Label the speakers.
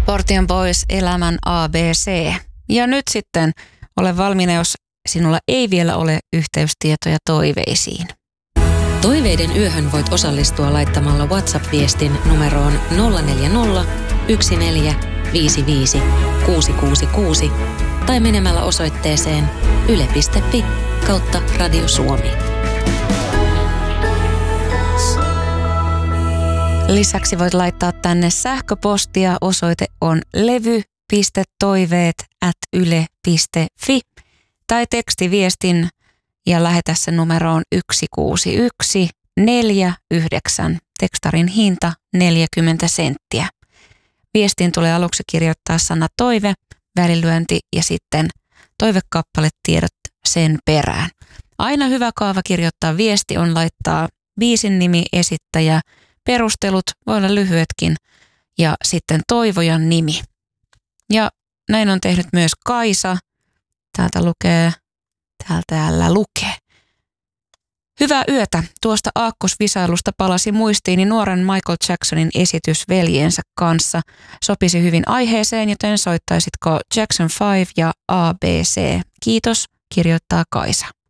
Speaker 1: Portion Boys, elämän ABC. Ja nyt sitten ole valmiina, jos sinulla ei vielä ole yhteystietoja toiveisiin.
Speaker 2: Toiveiden yöhön voit osallistua laittamalla WhatsApp-viestin numeroon 040 1455 666 tai menemällä osoitteeseen yle.fi/Radio Suomi.
Speaker 1: Lisäksi voit laittaa tänne sähköpostia. Osoite on levy.toiveet@yle.fi tai tekstiviestin ja lähetä se numeroon 16149. Tekstarin hinta 40 senttiä. Viestiin tulee aluksi kirjoittaa sana toive, välilyönti ja sitten toivekappaletiedot sen perään. Aina hyvä kaava kirjoittaa viesti on laittaa biisin nimi, esittäjä, perustelut, voi olla lyhyetkin, ja sitten toivojan nimi. Ja näin on tehnyt myös Kaisa. Täällä lukee. Hyvää yötä. Tuosta aakkosvisailusta palasi muistiini nuoren Michael Jacksonin esitys veljensä kanssa. Sopisi hyvin aiheeseen, joten soittaisitko Jackson 5 ja ABC? Kiitos, kirjoittaa Kaisa.